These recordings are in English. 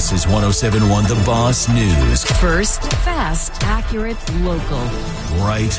This is 107.1 The Boss News. First, fast, accurate, local. Right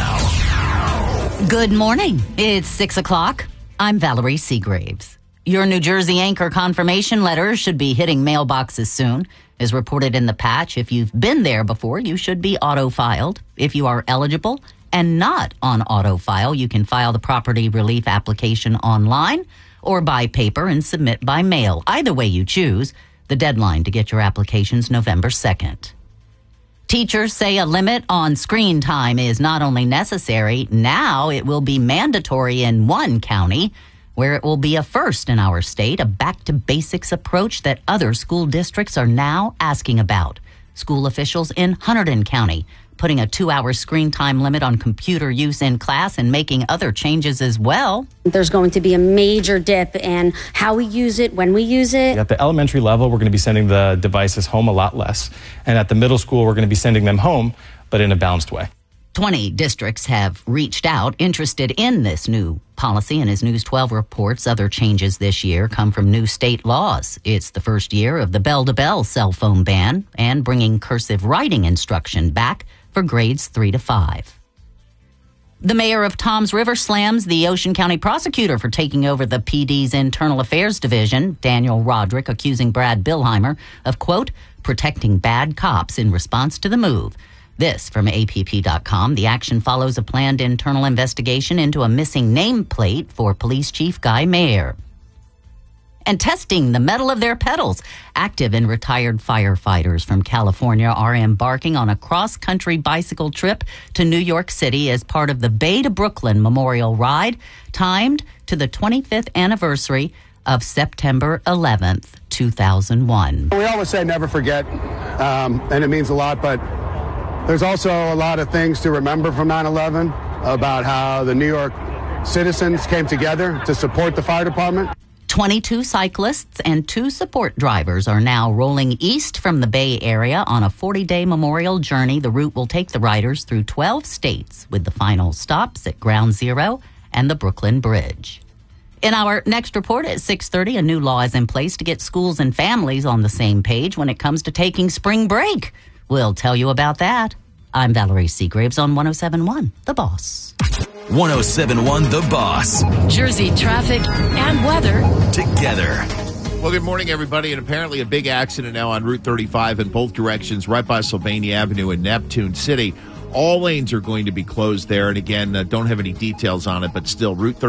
now. Good morning. It's 6 o'clock. I'm Valerie Seagraves. Your New Jersey anchor confirmation letter should be hitting mailboxes soon. As reported in the patch, if you've been there before, you should be auto-filed. If you are eligible and not on auto-file, you can file the property relief application online or by paper and submit by mail. Either way you choose, the deadline to get your applications November 2nd. Teachers say a limit on screen time is not only necessary, now it will be mandatory in one county, where it will be a first in our state, a back-to-basics approach that other school districts are now asking about. School officials in Hunterdon County putting a 2-hour screen time limit on computer use in class and making other changes as well. There's going to be a major dip in how we use it, when we use it. At the elementary level, we're going to be sending the devices home a lot less. And at the middle school, we're going to be sending them home, but in a balanced way. 20 districts have reached out interested in this new policy, and as News 12 reports, other changes this year come from new state laws. It's the first year of the bell-to-bell cell phone ban and bringing cursive writing instruction back for grades 3 to 5. The mayor of Toms River slams the Ocean County prosecutor for taking over the PD's Internal Affairs Division, Daniel Roderick accusing Brad Billheimer of, quote, protecting bad cops in response to the move. This from APP.com. The action follows a planned internal investigation into a missing nameplate for Police Chief Guy Mayer. And testing the metal of their pedals. Active and retired firefighters from California are embarking on a cross-country bicycle trip to New York City as part of the Bay to Brooklyn Memorial Ride, timed to the 25th anniversary of September 11th, 2001. We always say never forget, and it means a lot, but there's also a lot of things to remember from 9/11 about how the New York citizens came together to support the fire department. 22 cyclists and 2 support drivers are now rolling east from the Bay Area on a 40-day memorial journey. The route will take the riders through 12 states, with the final stops at Ground Zero and the Brooklyn Bridge. In our next report at 6:30, a new law is in place to get schools and families on the same page when it comes to taking spring break. We'll tell you about that. I'm Valerie Seagraves on 107.1 The Boss. 107.1 The Boss. Jersey traffic and weather together. Well, good morning, everybody. And apparently a big accident now on Route 35 in both directions, right by Sylvania Avenue in Neptune City. All lanes are going to be closed there. And again, don't have any details on it, but still, Route 35.